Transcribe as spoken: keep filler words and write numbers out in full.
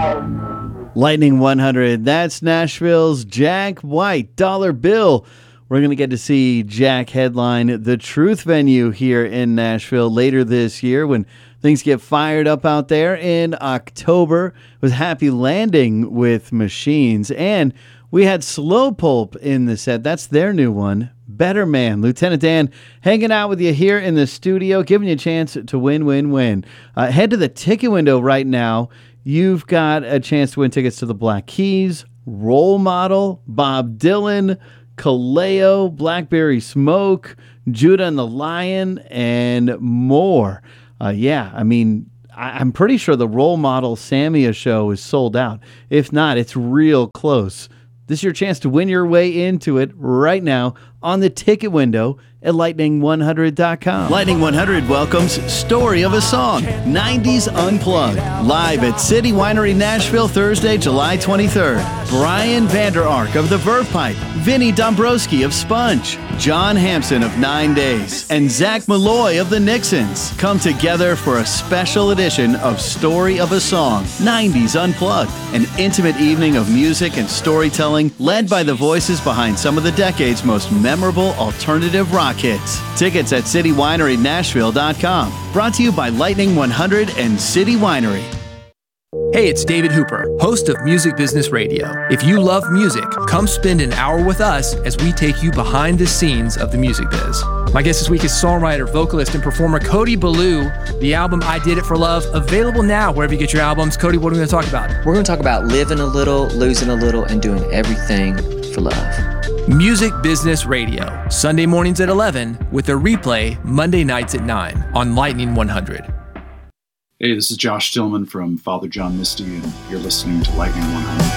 Lightning one hundred, that's Nashville's Jack White, Dollar Bill. We're going to get to see Jack headline the Truth venue here in Nashville later this year when things get fired up out there in October with Happy Landing with Machines. And we had Slow Pulp in the set. That's their new one, Better Man. Lieutenant Dan hanging out with you here in the studio, giving you a chance to win, win, win. Uh, head to the ticket window right now. You've got a chance to win tickets to the Black Keys, Role Model, Bob Dylan, Kaleo, Blackberry Smoke, Judah and the Lion, and more. Uh, yeah, I mean, I- I'm pretty sure the Role Model Samia show is sold out. If not, it's real close. This is your chance to win your way into it right now on the ticket window at lightning one hundred dot com. Lightning one hundred welcomes Story of a Song, nineties Unplugged, live at City Winery Nashville Thursday, July twenty-third. Brian Vander Ark of the Verve Pipe, Vinny Dombrowski of Sponge, John Hampson of Nine Days, and Zach Malloy of the Nixons come together for a special edition of Story of a Song, nineties Unplugged, an intimate evening of music and storytelling led by the voices behind some of the decade's most memorable alternative rock hits. Tickets at city winery nashville dot com. Brought to you by Lightning one hundred and City Winery. Hey, it's David Hooper, host of Music Business Radio. If you love music, come spend an hour with us as we take you behind the scenes of the music biz. My guest this week is songwriter, vocalist, and performer Cody Ballou. The album I Did It For Love, available now wherever you get your albums. Cody, what are we going to talk about? We're going to talk about living a little, losing a little, and doing everything for love. Music Business Radio, Sunday mornings at eleven, with a replay Monday nights at nine on Lightning one hundred. Hey, this is Josh Stillman from Father John Misty, and you're listening to Lightning one hundred.